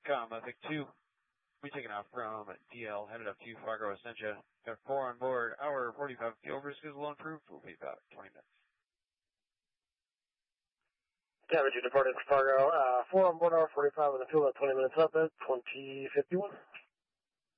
Com, Vic 2. We taking off from DL, headed up to Fargo, Essentia. Got 4 on board. Hour 45. Fuel risk is low and proof. We'll be about 20 minutes. Cabin 2 departed Fargo. 4 on board, hour 45 with the fuel at 20 minutes up at 2051.